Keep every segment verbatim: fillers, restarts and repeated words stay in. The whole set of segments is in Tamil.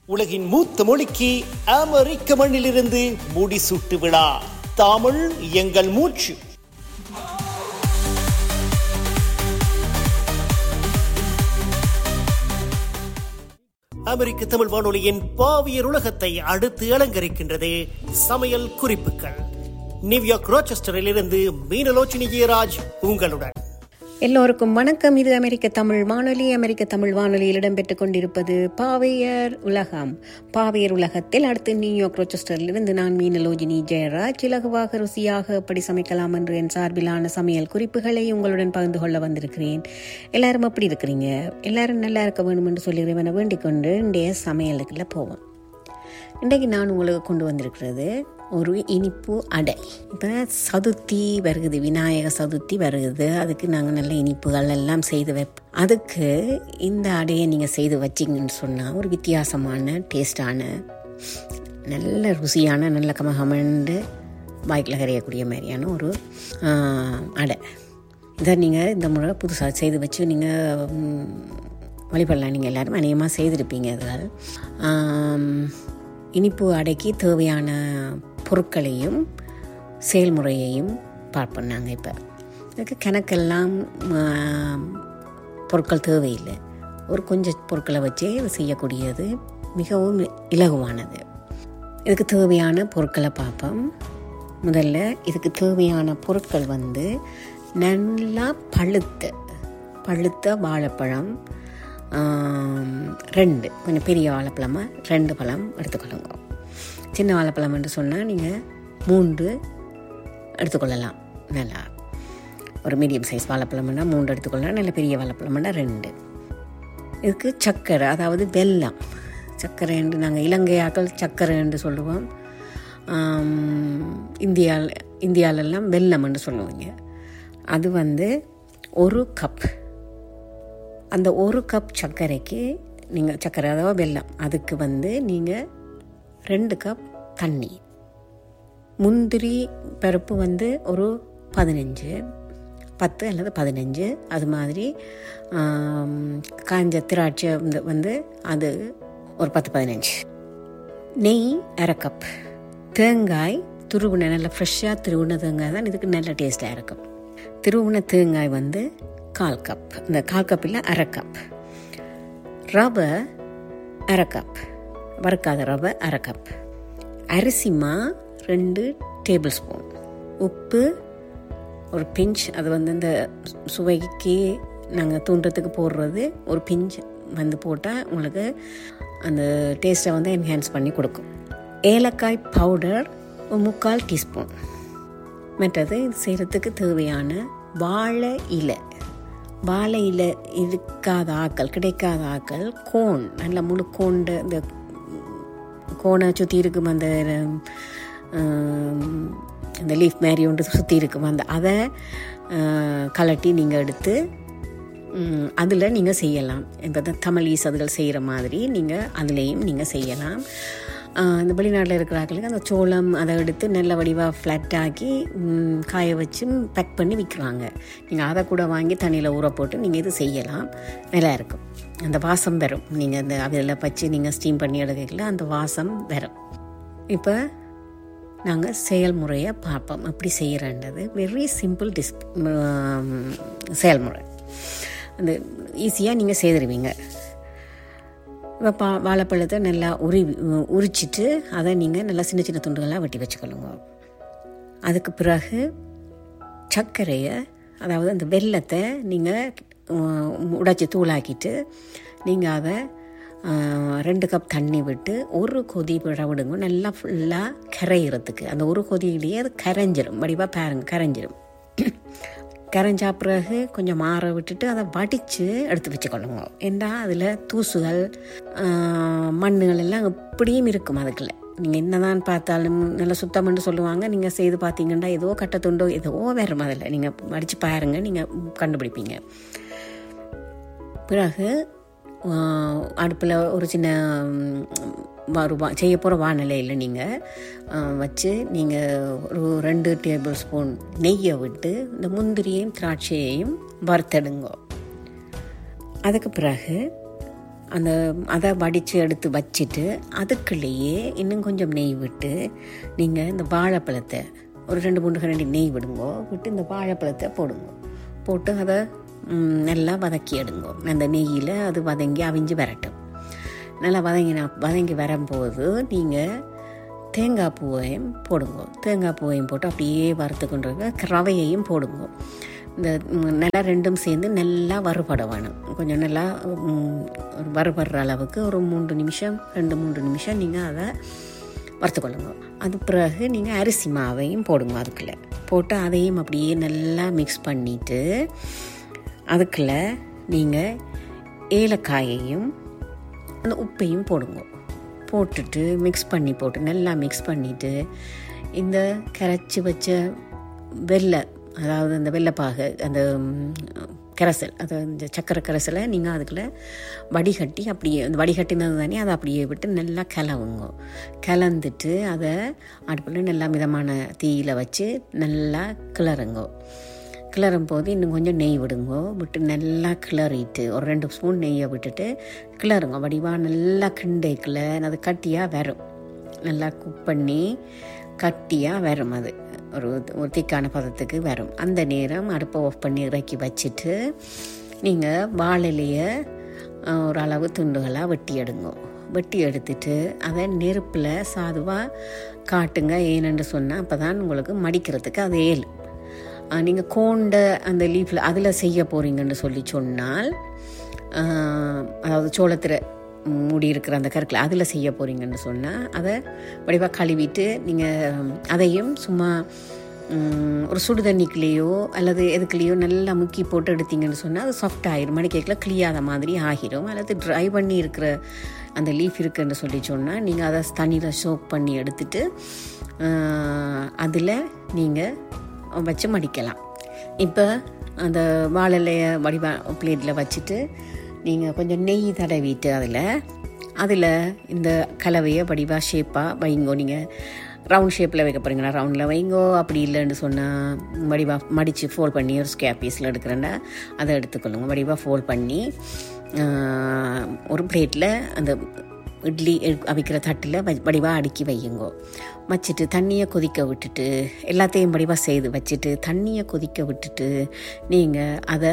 உலகின் மூத்த மொழிக்கு அமெரிக்க மண்ணிலிருந்து முடிசூட்டு விழா. தமிழ் எங்கள் மூச்சு. அமெரிக்க தமிழ் வானொலியின் பாவியர் உலகத்தை அடுத்து அலங்கரிக்கின்றது சமையல் குறிப்புகள். நியூயார்க் ரோச்செஸ்டரில் இருந்து மீனலோச்சினி ஜெயராஜ் உங்களுடன். எல்லோருக்கும் வணக்கம். இது அமெரிக்க தமிழ் வானொலி. அமெரிக்க தமிழ் வானொலியில் இடம்பெற்றுக் கொண்டிருப்பது பாவையர் உலகம். பாவையர் உலகத்தில் அடுத்து நியூயார்க் ரோச்செஸ்டரிலிருந்து நான் மீனலோஜினி ஜெயராஜ் இலகுவாக ருசியாக எப்படி சமைக்கலாம் என்று என் சார்பிலான சமையல் குறிப்புகளை உங்களுடன் பகிர்ந்து கொள்ள வந்திருக்கிறேன். எல்லாரும் எப்படி இருக்கிறீங்க? எல்லாரும் நல்லா இருக்க வேண்டும் என்று சொல்லி வேண்டிக் கொண்டு இன்றைய சமையலுக்குள்ள போவோம். இன்றைக்கு நான் உங்களுக்கு கொண்டு வந்திருக்கிறது ஒரு இனிப்பு அடை. இப்போ சதுர்த்தி வருகுது, விநாயக சதுர்த்தி வருகுது. அதுக்கு நாங்கள் நல்ல இனிப்புகள் எல்லாம் செய்து வைப்போம். அதுக்கு இந்த அடையை நீங்கள் செய்து வச்சிங்கன்னு சொன்னால் ஒரு வித்தியாசமான டேஸ்டான நல்ல ருசியான நல்ல கமகமண்டு வாய்க்கில் கரையக்கூடிய மாதிரியான ஒரு அடை. இதை நீங்கள் இந்த முறை புதுசாக செய்து வச்சு நீங்கள் வழிபடலாம். நீங்கள் எல்லோரும் அநேகமாக செய்திருப்பீங்க. அதுகள் இனிப்பு அடைக்கு தேவையான பொருட்களையும் செயல்முறையையும் பார்ப்போம். நாங்கள் இப்போ இதுக்கு கணக்கெல்லாம் பொருட்கள் தேவையில்லை. ஒரு கொஞ்சம் பொருட்களை வச்சே இது செய்யக்கூடியது, மிகவும் இலகுவானது. இதுக்கு தேவையான பொருட்களை பார்ப்போம். முதல்ல இதுக்கு தேவையான பொருட்கள் வந்து நல்லா பழுத்த பழுத்த வாழைப்பழம் ரெண்டு, கொஞ்சம் பெரிய வாழைப்பழமாக ரெண்டு பழம் எடுத்துக்கொள்ளுங்க. சின்ன வாழைப்பழம் என்று சொன்னால் நீங்கள் மூன்று எடுத்துக்கொள்ளலாம். நல்லா ஒரு மீடியம் சைஸ் வாழைப்பழம்னா மூன்று எடுத்துக்கொள்ளலாம். நல்ல பெரிய வாழைப்பழம்னா ரெண்டு. இதுக்கு சர்க்கரை, அதாவது வெல்லம். சர்க்கரை என்று நாங்கள் இலங்கையாக்கள் சர்க்கரை என்று சொல்லுவோம். இந்தியா இந்தியாவிலெல்லாம் வெல்லம் என்று சொல்லுவீங்க. அது வந்து ஒரு கப். அந்த ஒரு கப் சர்க்கரைக்கு நீங்கள் சர்க்கரை அதாவது வெல்லம், அதுக்கு வந்து நீங்கள் ரெண்டு கப் தண்ணி. முந்திரி பருப்பு வந்து ஒரு பதினஞ்சு பத்து அல்லது பதினஞ்சு, அது மாதிரி காஞ்ச திராட்சை வந்து அது ஒரு பத்து பதினஞ்சு. நெய் அரை கப். தேங்காய் துருவின நல்ல ஃப்ரெஷ்ஷாக திருவின தேங்காய் தான் இதுக்கு நல்ல டேஸ்ட்டாக இருக்கும். திருவின தேங்காய் வந்து கால் கப். இந்த கால் கப் இல்லை அரை கப். ரவை அரை கப், வறுக்காத ரவை அரை கப். அரிசிமா ரெண்டு டேபிள் ஸ்பூன். உப்பு ஒரு பிஞ்ச், அது வந்து இந்த சுவைக்கு நாங்கள் தூண்டுறதுக்கு போடுறது ஒரு பிஞ்ச் வந்து போட்டால் உங்களுக்கு அந்த டேஸ்ட்டை வந்து என்ஹான்ஸ் பண்ணி கொடுக்கும். ஏலக்காய் பவுடர் ஒரு முக்கால் டீஸ்பூன். மற்றது இது செய்கிறதுக்கு தேவையான வாழை இலை. வாழை இலை இருக்காத ஆக்கள், கிடைக்காத ஆக்கள் கோன், நல்ல முழு கோண்ட இந்த கோனை சுற்றி இருக்கும் அந்த அந்த லீஃப் மாதிரி ஒன்று சுற்றி இருக்கும், அந்த அதை கலட்டி நீங்கள் எடுத்து அதில் நீங்கள் செய்யலாம். இப்போ தமிழ் ஈசதுகள் செய்கிற மாதிரி நீங்கள் அதுலேயும் நீங்கள் செய்யலாம். இந்த வெளிநாட்டில் இருக்கிறார்களுக்கு அந்த சோளம் அதை எடுத்து நல்ல வடிவாக ஃப்ளாட்டாக்கி காய வச்சு பேக் பண்ணி விற்கிறாங்க. நீங்கள் அதை கூட வாங்கி தண்ணியில் ஊற போட்டு நீங்கள் இது செய்யலாம். நல்லா இருக்கும். அந்த வாசம் வரும். நீங்கள் அந்த அதில் வச்சு நீங்கள் ஸ்டீம் பண்ணி எடுக்கல அந்த வாசம் வரும். இப்போ நாங்கள் செயல்முறையை பார்ப்போம் எப்படி செய்கிறன்றது. வெரி சிம்பிள் டிஸ் செயல்முறை. அந்த ஈஸியாக நீங்கள் செய்திருவீங்க. இப்போ பா வாழைப்பழத்தை நல்லா உரி உரிச்சிட்டு அதை நீங்கள் நல்லா சின்ன சின்ன துண்டுகளாக வெட்டி வச்சுக்கொள்ளுங்க. அதுக்கு பிறகு சர்க்கரையை, அதாவது அந்த வெல்லத்தை நீங்கள் உடைச்சி தூளாக்கிட்டு நீங்கள் அதை ரெண்டு கப் தண்ணி விட்டு ஒரு கொதி விட விடுங்க. நல்லா ஃபுல்லாக கரையிறதுக்கு. அந்த ஒரு கொதியிலேயே அது கரைஞ்சிரும். வடிவாக பாருங்க, கரைஞ்சிரும். கரைஞ்சா பிறகு கொஞ்சம் மாற விட்டுட்டு அதை வடித்து எடுத்து வச்சுக்கொள்ளுங்க. ஏன்னா அதில் தூசுகள் மண்ணுகள் எல்லாம் எப்படியும் இருக்கும். அதுக்குள்ள நீங்கள் என்ன தான் பார்த்தாலும் நல்லா சுத்தம்னு சொல்லுவாங்க. நீங்கள் செய்து பார்த்தீங்கன்னா ஏதோ கட்டத்துண்டோ ஏதோ வரும். அதில் நீங்கள் வடித்து பாருங்கள், நீங்கள் கண்டுபிடிப்பீங்க. பிறகு அடுப்பில் ஒரு சின்ன வா செய்ய போகிற வானிலையில் நீங்கள் வச்சு நீங்கள் ஒரு ரெண்டு டேபிள் ஸ்பூன் நெய்யை விட்டு இந்த முந்திரியையும் திராட்சையையும் வறுத்தெடுங்க. அதுக்கு பிறகு அந்த அதை வடித்து எடுத்து வச்சுட்டு அதுக்குள்ளேயே இன்னும் கொஞ்சம் நெய் விட்டு நீங்கள் இந்த வாழைப்பழத்தை ஒரு ரெண்டு மூணு கரண்டி நெய் விடுங்கோ, விட்டு இந்த வாழைப்பழத்தை போடுங்க. போட்டு அதை நல்லா வதக்கி எடுங்கோ. அந்த நெய்யில் அது வதங்கி அவிஞ்சு வரட்டும். நல்லா வதங்கினா வதங்கி வரும்போது நீங்கள் தேங்காய் பூவையும் போடுங்க. தேங்காய் பூவையும் போட்டு அப்படியே வறுத்து கொண்டு ரவையையும் போடுங்க. இந்த நல்லா ரெண்டும் சேர்ந்து நல்லா வறுபட வேணும். கொஞ்சம் நல்லா வறுபடுற அளவுக்கு ஒரு மூன்று நிமிஷம் ரெண்டு மூன்று நிமிஷம் நீங்கள் அதை வறுத்துக்கொள்ளுங்க. அது பிறகு நீங்கள் அரிசி மாவையும் போடுங்க. அதுக்குள்ளே போட்டு அதையும் அப்படியே நல்லா மிக்ஸ் பண்ணிவிட்டு அதுக்குள்ளே நீங்கள் ஏலக்காயையும் அந்த உப்பையும் போடுங்க. போட்டுட்டு மிக்ஸ் பண்ணி போட்டு நல்லா மிக்ஸ் பண்ணிவிட்டு இந்த கரைச்சி வச்ச வெள்ளை, அதாவது அந்த வெள்ளைப்பாகு, அந்த கரைசல், அது இந்த சக்கரை கரைசலை நீங்கள் அதுக்குள்ளே வடிகட்டி அப்படியே அந்த வடிகட்டினது தானே அதை அப்படியே விட்டு நல்லா கிளவுங்க. கிளந்துட்டு அதை அடுப்பில் நல்லா மிதமான தீயில் வச்சு நல்லா கிளறுங்க. கிளறும் போது இன்னும் கொஞ்சம் நெய் விடுங்கோ. விட்டு நல்லா கிளறிட்டு ஒரு ரெண்டு ஸ்பூன் நெய்யை விட்டுட்டு கிளறுங்க. வடிவாக நல்லா கிண்டைக்குள்ள அது கட்டியாக வரும். நல்லா குக் பண்ணி கட்டியாக வரும். அது ஒரு ஒரு திக்கான பதத்துக்கு வரும். அந்த நேரம் அடுப்பை ஆஃப் பண்ணி இறக்கி வச்சுட்டு நீங்கள் வாழையிலையை ஒரு அளவு துண்டுகளாக வெட்டி எடுங்க. வெட்டி எடுத்துட்டு அதை நெருப்பில் சாதுவாக காட்டுங்க. ஏனென்று சொன்னால் அப்போ தான் உங்களுக்கு மடிக்கிறதுக்கு அது ஏழு. நீங்கள் கோண்ட அந்த லீஃபில் அதில் செய்ய போகிறீங்கன்னு சொல்லி சொன்னால், அதாவது சோளத்தில் மூடி இருக்கிற அந்த கருக்கில் அதில் செய்ய போகிறீங்கன்னு சொன்னால் அதை வடிவாக கழுவிட்டு நீங்கள் அதையும் சும்மா ஒரு சுடு தண்ணிக்குள்ளேயோ அல்லது எதுக்குள்ளேயோ நல்லா முக்கி போட்டு எடுத்தீங்கன்னு சொன்னால் அது சாஃப்ட் ஆகிரும். மணிக்கேக்கில் கிளியாத மாதிரி ஆகிரும். அல்லது ட்ரை பண்ணி இருக்கிற அந்த லீஃப் இருக்குன்னு சொல்லி சொன்னால் நீங்கள் அதை தண்ணியில் சோக் பண்ணி எடுத்துட்டு அதில் நீங்கள் வச்சு மடிக்கலாம். இப்போ அந்த வாழையிலையை வடிவா பிளேட்டில் வச்சுட்டு நீங்கள் கொஞ்சம் நெய் தடவிட்டு அதில் அதில் இந்த கலவையை வடிவாக ஷேப்பாக வைங்கோ. நீங்கள் ரவுண்ட் ஷேப்பில் வைக்க போகிறீங்களா ரவுண்டில் வைங்கோ. அப்படி இல்லைன்னு சொன்னால் வடிவாக மடித்து ஃபோல்ட் பண்ணி ஒரு ஸ்கொயர் பீஸில் எடுக்கிறேன்னா அதை எடுத்துக்கொள்ளுங்க. வடிவாக ஃபோல்ட் பண்ணி ஒரு பிளேட்டில் அந்த இட்லி அவிக்கிற தட்டில் வடிவாக அடுக்கி வையுங்கோ. வச்சுட்டு தண்ணியை கொதிக்க விட்டுட்டு எல்லாத்தையும் வடிவாக செய்து வச்சுட்டு தண்ணியை கொதிக்க விட்டுட்டு நீங்கள் அதை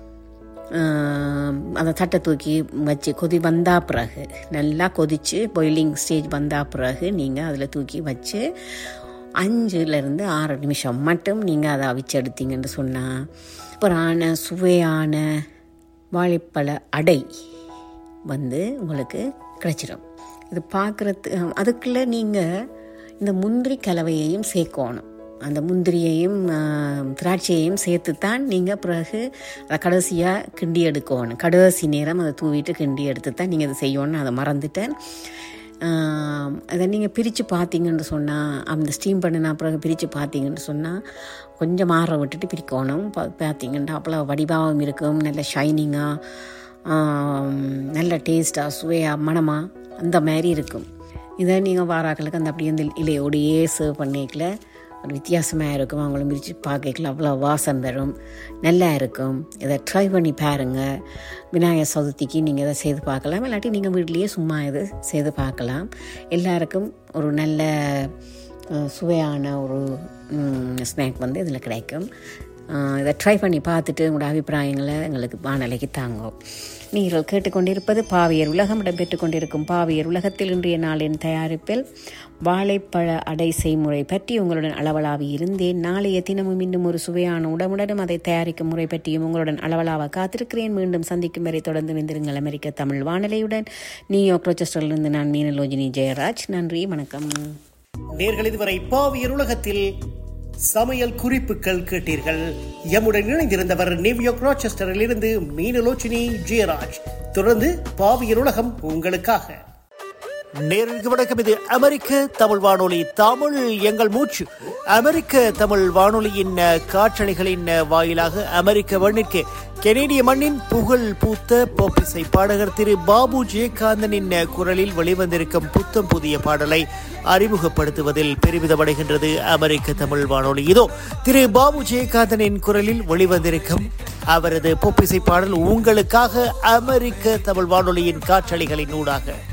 அந்த தட்டை தூக்கி வச்சு கொதி வந்தா பிறகு நல்லா கொதித்து பாயிலிங் ஸ்டேஜ் வந்தா பிறகு நீங்கள் அதில் தூக்கி வச்சு அஞ்சுலேருந்து ஆறு நிமிஷம் மட்டும் நீங்கள் அதை அவிச்சு எடுத்தீங்கன்னு சொன்னால் சூப்பரான சுவையான வாழைப்பழ அடை வந்து உங்களுக்கு கிடைச்சிடும். இது பார்க்குறது அதுக்குள்ளே நீங்கள் இந்த முந்திரி கலவையையும் சேர்க்கணும். அந்த முந்திரியையும் திராட்சையையும் சேர்த்து தான் நீங்கள் பிறகு அதை கடைசியாக கிண்டி எடுக்கணும். கடைசி நேரம் அதை தூவிட்டு கிண்டி எடுத்து தான் நீங்கள் அதை செய்யணும்னு அதை மறந்துட்டேன். அதை நீங்கள் பிரித்து பார்த்தீங்கன்னு சொன்னால் அந்த ஸ்டீம் பண்ணினா பிறகு பிரித்து பார்த்தீங்கன்னு சொன்னால் கொஞ்சம் ஆற விட்டுட்டு பிரிக்கணும். பார்த்தீங்கன்னா அவ்வளோ வடிவாகவும் இருக்கும், நல்ல ஷைனிங்காக, நல்ல டேஸ்ட்டாக, சுவையாக, மணமாக அந்த மாதிரி இருக்கும். இதை நீங்கள் வாராக்களுக்கு அந்த அப்படியே அந்த இலையோடையே சர்வ் பண்ணிக்கல ஒரு வித்தியாசமாக இருக்கும். அவங்களும் பிரித்து பார்க்கல அவ்வளோ வாசம் தரும், நல்லா இருக்கும். இதை ட்ரை பண்ணி பாருங்கள். விநாயகர் சதுர்த்திக்கு நீங்கள் இதை செய்து பார்க்கலாம். இல்லாட்டி நீங்கள் வீட்லேயே சும்மா இது செய்து பார்க்கலாம். எல்லாருக்கும் ஒரு நல்ல சுவையான ஒரு ஸ்நாக் வந்து இதில் கிடைக்கும். இதை ட்ரை பண்ணி பார்த்துட்டு உங்களோட அபிப்பிராயங்களை எங்களுக்கு வானொலிக்கு தாங்கும். நீங்கள் கேட்டுக்கொண்டிருப்பது பாவியர் உலகம். இடம்பெற்றுக் கொண்டிருக்கும் பாவியர் உலகத்தில் இன்றைய நாளின் தயாரிப்பில் வாழைப்பழ அடை செய்முறை பற்றி உங்களுடன் அளவலாவி இருந்தேன். நாளைய தினமும் இன்னும் ஒரு சுவையான உடனுடனும் அதை தயாரிக்கும் முறை பற்றியும் உங்களுடன் அளவலாக காத்திருக்கிறேன். மீண்டும் சந்திக்கும் வரை தொடர்ந்து வெந்திருங்கள் அமெரிக்க தமிழ் வானொலியுடன். நியூயார்க் ரோச்செஸ்டரிலிருந்து நான் மீனலோஜினி ஜெயராஜ். நன்றி, வணக்கம். நேர்கள் இதுவரை பாவியர் உலகத்தில் சமையல் குறிப்புகள் கேட்டீர்கள். எம்முடன் இணைந்திருந்தவர் நியூயார்க் ரோச்செஸ்டரில் இருந்து மீனலோச்சினி ஜெயராஜ். தொடர்ந்து பாவியர் உலகம் உங்களுக்காக. நேருக்கு வணக்கம். இது அமெரிக்க தமிழ் வானொலி, தமிழ் எங்கள் மூச்சு. அமெரிக்க தமிழ் வானொலியின் காற்றலைகளின் வாயிலாக அமெரிக்க மண்ணிற்கு, கெனேடிய மண்ணின் புகழ் பூத்த போப்பிசை பாடகர் திரு பாபு ஜெயகாந்தனின் குரலில் வெளிவந்திருக்கும் புத்தம் புதிய பாடலை அறிமுகப்படுத்துவதில் பெருமிதமடைகின்றது அமெரிக்க தமிழ் வானொலி. இதோ திரு பாபு ஜெயகாந்தனின் குரலில் வெளிவந்திருக்கும் அவரது போப்பிசை பாடல் உங்களுக்காக அமெரிக்க தமிழ் வானொலியின் காற்றலைகளின் ஊடாக.